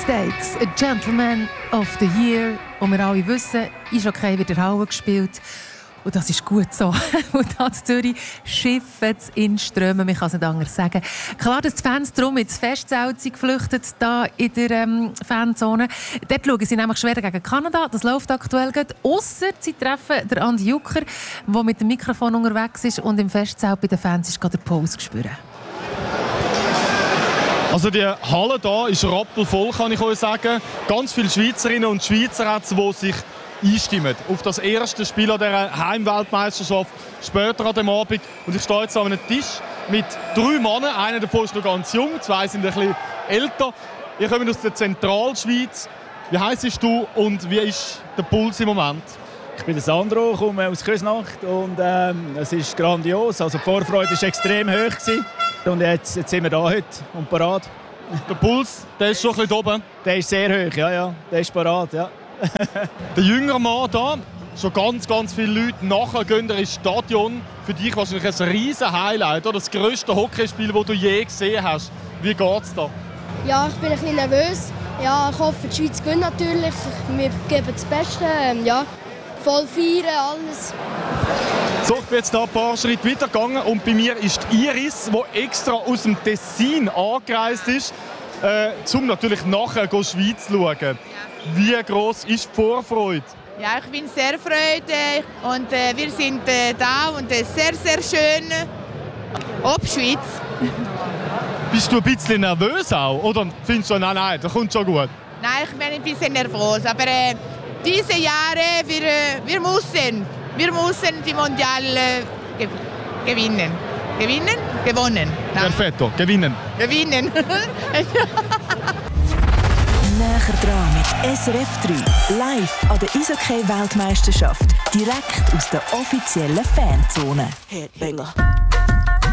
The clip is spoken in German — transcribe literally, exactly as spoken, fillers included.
Sweepstakes, a Gentleman of the Year. Und wir alle wissen, Eishockey wird in der Halle gespielt. Und das ist gut so. Und hier in Zürich schiffen es in Strömen, man kann es nicht anders sagen. Klar, dass die Fans darum ins Festzelt sind geflüchtet, da in der ähm, Fanzone. Dort schauen sie nämlich schwer gegen Kanada. Das läuft aktuell gut. Ausser sie treffen den Andi Jucker, der mit dem Mikrofon unterwegs ist und im Festzelt bei den Fans ist gerade der Puls zu spüren. Also die Halle hier ist rappelvoll, kann ich euch sagen. Ganz viele Schweizerinnen und Schweizer hat es, die sich einstimmen auf das erste Spiel an dieser Heimweltmeisterschaft später an dem Abend. Und ich stehe jetzt an einem Tisch mit drei Männern. Einer davon ist noch ganz jung, zwei sind ein bisschen älter. Ihr kommt aus der Zentralschweiz. Wie heisst du und wie ist der Puls im Moment? Ich bin Sandro, komme aus Küsnacht und ähm, es ist grandios. Also die Vorfreude war extrem hoch gewesen. Und jetzt, jetzt sind wir da heute und parat. Der Puls, der ist schon ein bisschen oben. Der ist sehr hoch, ja, ja. Der ist parat, ja. Der jüngere Mann hier, schon ganz, ganz viele Leute nachher gehen ins Stadion. Für dich wahrscheinlich ein riesen Highlight, oder? Das grösste Hockeyspiel, das du je gesehen hast. Wie geht's da? Ja, ich bin ein bisschen nervös. Ja, ich hoffe, die Schweiz gewinnt natürlich. Wir geben das Beste. Ähm, ja, voll feiern, alles. So, ich bin jetzt hier ein paar Schritte weitergegangen und bei mir ist Iris, die extra aus dem Tessin angereist ist, äh, um natürlich nachher in die Schweiz zu schauen. Ja. Wie gross ist die Vorfreude? Ja, ich bin sehr freudig und äh, wir sind äh, da und es ist sehr, sehr schön. Ob Schweiz. Bist du ein bisschen nervös auch? Oder findest du, nein, nein, das kommt schon gut? Nein, ich bin ein bisschen nervös, aber äh, diese Jahre, wir, äh, wir müssen, wir müssen die Mondial äh, ge gewinnen. Gewinnen? Gewonnen. Ja. Perfetto, gewinnen. Gewinnen. Näher dran mit S R F drei. Live an der Eishockey-Weltmeisterschaft. Direkt aus der offiziellen Fanzone. Headbanger.